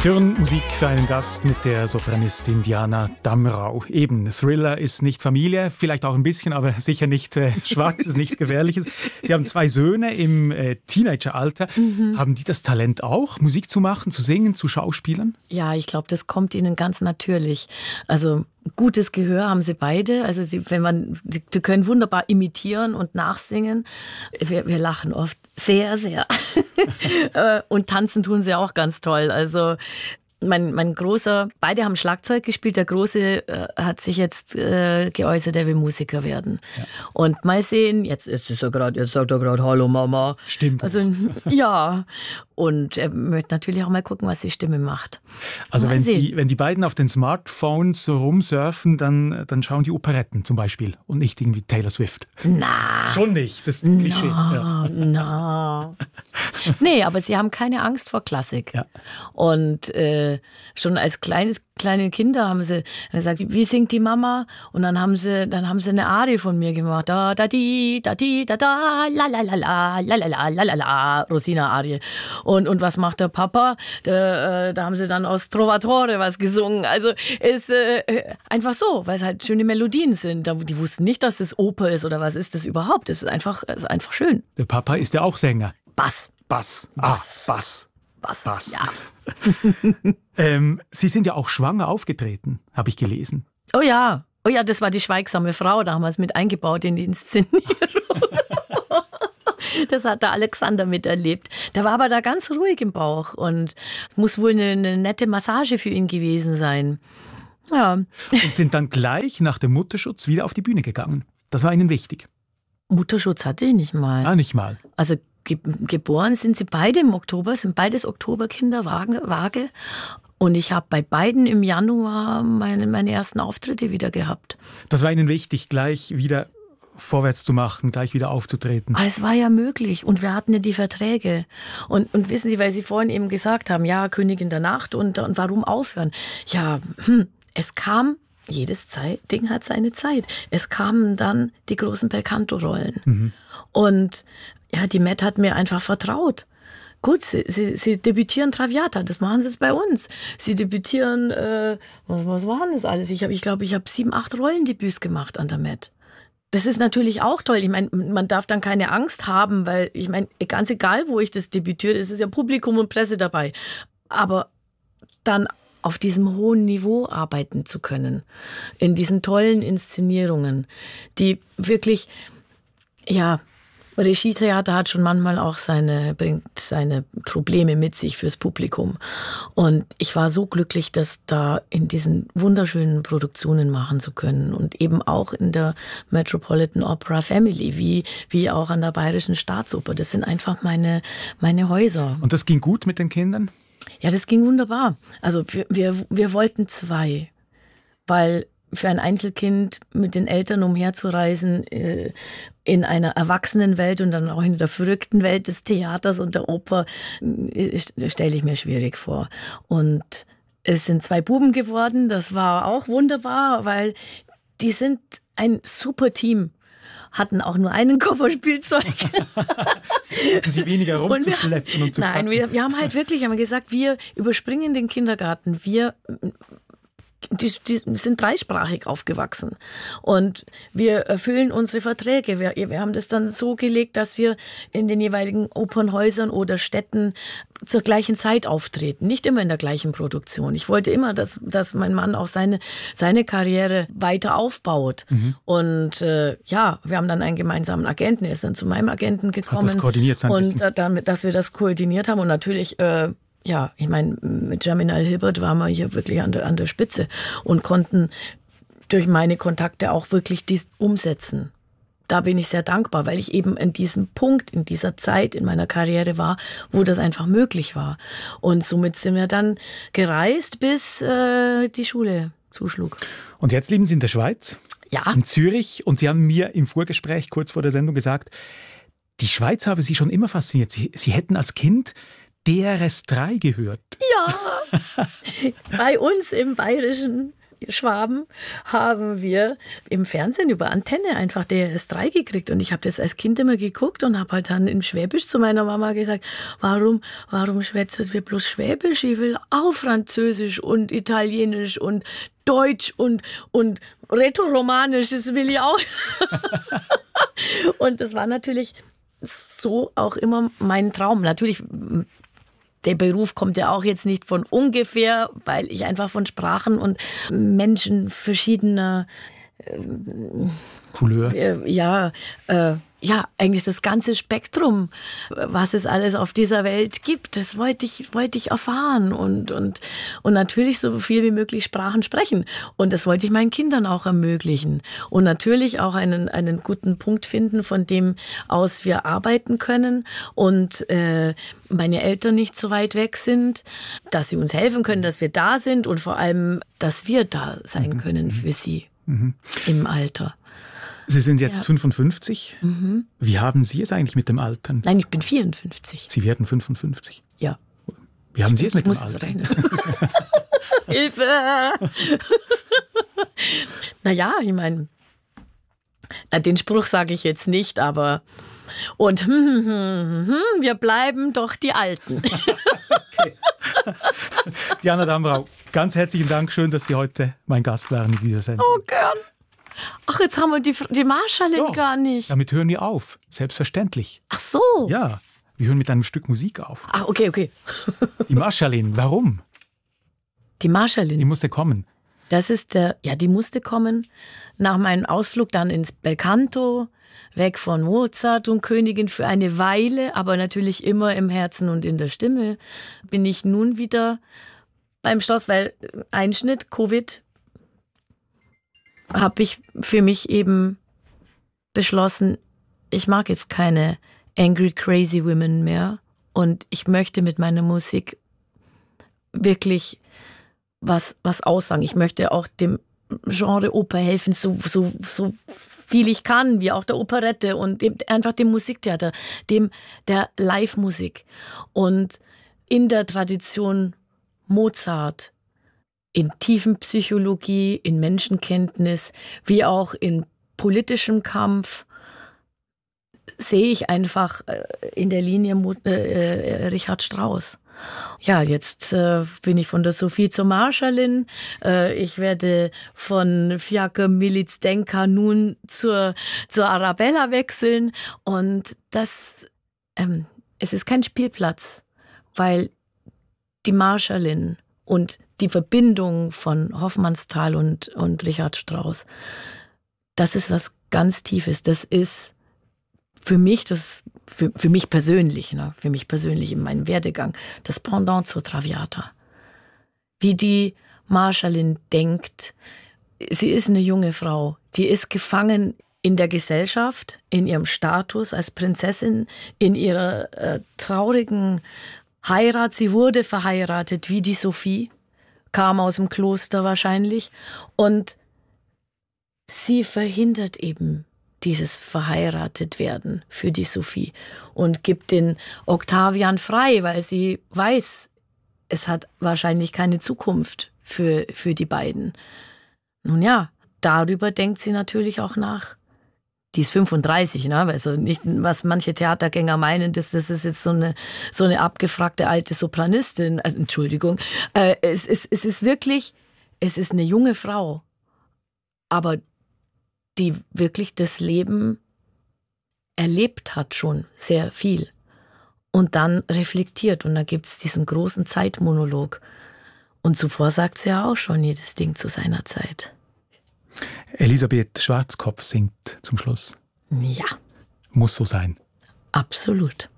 Sie hören Musik für einen Gast mit der Sopranistin Diana Damrau. Eben, Thriller ist nicht Familie, vielleicht auch ein bisschen, aber sicher nicht schwarz, ist nichts Gefährliches. Sie haben 2 Söhne im Teenageralter. Haben die das Talent auch, Musik zu machen, zu singen, zu schauspielern? Ja, ich glaube, das kommt ihnen ganz natürlich. Also gutes Gehör haben sie beide. Also sie können wunderbar imitieren und nachsingen. Wir lachen oft sehr, sehr. Und tanzen tun sie auch ganz toll. Also mein Großer, beide haben Schlagzeug gespielt. Der Große hat sich jetzt geäußert, er will Musiker werden. Ja. Und mal sehen, jetzt sagt er gerade Hallo Mama. Stimmt. Also ja. Und er möchte natürlich auch mal gucken, was die Stimme macht. Also wenn die beiden auf den Smartphones so rumsurfen, dann schauen die Operetten zum Beispiel und nicht irgendwie Taylor Swift. Na. Schon nicht, das ist Klischee. Na. Nee, aber sie haben keine Angst vor Klassik. Ja. Und schon als kleine Kinder haben sie gesagt, wie singt die Mama? Und dann haben sie eine Arie von mir gemacht. Da, da, di, da, da, la, la, la, la, la, la, la, la, la, Rosina-Arie. Und was macht der Papa? Da haben sie dann aus Trovatore was gesungen. Also ist einfach so, weil es halt schöne Melodien sind. Die wussten nicht, dass es Oper ist oder was ist das überhaupt. Es ist einfach schön. Der Papa ist ja auch Sänger. Bass. Bass, ja. Sie sind ja auch schwanger aufgetreten, habe ich gelesen. Oh ja, das war die schweigsame Frau damals mit eingebaut in die Inszenierung. Das hat der Alexander miterlebt. Der war aber da ganz ruhig im Bauch und muss wohl eine nette Massage für ihn gewesen sein. Ja. Und sind dann gleich nach dem Mutterschutz wieder auf die Bühne gegangen. Das war Ihnen wichtig. Mutterschutz hatte ich nicht mal. Ah, nicht mal. Also geboren sind sie beide im Oktober, sind beides Oktoberkinder, vage. Und ich habe bei beiden im Januar meine ersten Auftritte wieder gehabt. Das war Ihnen wichtig, gleich wieder vorwärts zu machen, gleich wieder aufzutreten. Aber es war ja möglich und wir hatten ja die Verträge. Und wissen Sie, weil Sie vorhin eben gesagt haben, ja, Königin der Nacht und warum aufhören? Ja, es kam, jedes Ding hat seine Zeit. Es kamen dann die großen Belcanto-Rollen. Und ja, die Met hat mir einfach vertraut. Gut, sie debütieren Traviata, das machen sie jetzt bei uns. Sie debütieren, was waren das alles? Ich glaube, ich habe 7, 8 Rollendebüts gemacht an der Met. Das ist natürlich auch toll. Ich meine, man darf dann keine Angst haben, weil ich meine, ganz egal, wo ich das debütiere, es ist ja Publikum und Presse dabei. Aber dann auf diesem hohen Niveau arbeiten zu können, in diesen tollen Inszenierungen, die wirklich, ja, Regietheater hat schon manchmal auch bringt seine Probleme mit sich fürs Publikum. Und ich war so glücklich, das da in diesen wunderschönen Produktionen machen zu können. Und eben auch in der Metropolitan Opera Family, wie auch an der Bayerischen Staatsoper. Das sind einfach meine Häuser. Und das ging gut mit den Kindern? Ja, das ging wunderbar. Also wir wollten 2, weil für ein Einzelkind mit den Eltern umherzureisen in einer Erwachsenenwelt und dann auch in der verrückten Welt des Theaters und der Oper stelle ich mir schwierig vor. Und es sind 2 Buben geworden, das war auch wunderbar, weil die sind ein super Team. Hatten auch nur einen Kofferspielzeug. Hatten Sie weniger rumzuschleppen und zu packen? Nein, wir haben halt wirklich gesagt, wir überspringen den Kindergarten, die sind dreisprachig aufgewachsen und wir erfüllen unsere Verträge. Wir haben das dann so gelegt, dass wir in den jeweiligen Opernhäusern oder Städten zur gleichen Zeit auftreten, nicht immer in der gleichen Produktion. Ich wollte immer, dass mein Mann auch seine Karriere weiter aufbaut. Und ja, wir haben dann einen gemeinsamen Agenten, er ist dann zu meinem Agenten gekommen. Hat das koordiniert sein und damit, dass wir das koordiniert haben und natürlich ja, ich meine, mit Germinal Hilbert waren wir hier wirklich an der Spitze und konnten durch meine Kontakte auch wirklich dies umsetzen. Da bin ich sehr dankbar, weil ich eben in diesem Punkt, in dieser Zeit in meiner Karriere war, wo das einfach möglich war. Und somit sind wir dann gereist, bis die Schule zuschlug. Und jetzt leben Sie in der Schweiz? Ja. In Zürich. Und Sie haben mir im Vorgespräch kurz vor der Sendung gesagt, die Schweiz habe Sie schon immer fasziniert. Sie hätten als Kind DRS 3 gehört. Ja, bei uns im Bayerischen Schwaben haben wir im Fernsehen über Antenne einfach DRS3 gekriegt. Und ich habe das als Kind immer geguckt und habe halt dann in Schwäbisch zu meiner Mama gesagt, warum schwätzen wir bloß Schwäbisch? Ich will auch Französisch und Italienisch und Deutsch und Rätoromanisch, das will ich auch. Und das war natürlich so auch immer mein Traum. Natürlich, der Beruf kommt ja auch jetzt nicht von ungefähr, weil ich einfach von Sprachen und Menschen verschiedener Couleur. Eigentlich das ganze Spektrum, was es alles auf dieser Welt gibt, das wollte ich erfahren und natürlich so viel wie möglich Sprachen sprechen. Und das wollte ich meinen Kindern auch ermöglichen. Und natürlich auch einen guten Punkt finden, von dem aus wir arbeiten können und meine Eltern nicht so weit weg sind, dass sie uns helfen können, dass wir da sind und vor allem, dass wir da sein können für sie im Alter. Sie sind jetzt 55. Wie haben Sie es eigentlich mit dem Altern? Nein, ich bin 54. Sie werden 55. Ja. Wie haben Sie es mit dem Altern? Hilfe! Naja, ich meine, den Spruch sage ich jetzt nicht, aber und wir bleiben doch die Alten. Okay. Diana Damrau, ganz herzlichen Dank. Schön, dass Sie heute mein Gast waren in dieser Sendung. Oh, gern. Ach, jetzt haben wir die Marschallin gar nicht. Damit hören wir auf. Selbstverständlich. Ach so. Ja, wir hören mit einem Stück Musik auf. Ach, okay. Die Marschallin, warum? Die Marschallin. Die musste kommen. Das ist die musste kommen. Nach meinem Ausflug dann ins Belcanto, weg von Mozart und Königin für eine Weile, aber natürlich immer im Herzen und in der Stimme, bin ich nun wieder beim Schloss, weil Einschnitt, Covid, habe ich für mich eben beschlossen, ich mag jetzt keine Angry Crazy Women mehr und ich möchte mit meiner Musik wirklich was aussagen. Ich möchte auch dem Genre Oper helfen, so viel ich kann, wie auch der Operette und einfach dem Musiktheater, der Live-Musik. Und in der Tradition Mozart, in Tiefenpsychologie, in Menschenkenntnis, wie auch in politischem Kampf, sehe ich einfach in der Linie Richard Strauss. Ja, jetzt bin ich von der Sophie zur Marschallin. Ich werde von Fiaker Militz-Denker nun zur Arabella wechseln. Und es ist kein Spielplatz, weil die Marschallin und die Verbindung von Hofmannsthal und Richard Strauss, das ist was ganz Tiefes. Das ist für mich für mich persönlich in meinem Werdegang, das Pendant zur Traviata. Wie die Marschallin denkt, sie ist eine junge Frau, die ist gefangen in der Gesellschaft, in ihrem Status als Prinzessin, in ihrer traurigen Heirat. Sie wurde verheiratet wie die Sophie, kam aus dem Kloster wahrscheinlich, und sie verhindert eben dieses Verheiratetwerden für die Sophie und gibt den Octavian frei, weil sie weiß, es hat wahrscheinlich keine Zukunft für die beiden. Nun ja, darüber denkt sie natürlich auch nach. Die ist 35, ne? Also nicht, was manche Theatergänger meinen, das ist jetzt so eine abgefragte alte Sopranistin. Also Entschuldigung. Es ist wirklich, es ist eine junge Frau, aber die wirklich das Leben erlebt hat schon sehr viel und dann reflektiert. Und da gibt es diesen großen Zeitmonolog. Und zuvor sagt sie ja auch schon jedes Ding zu seiner Zeit. Elisabeth Schwarzkopf singt zum Schluss. Ja. Muss so sein. Absolut.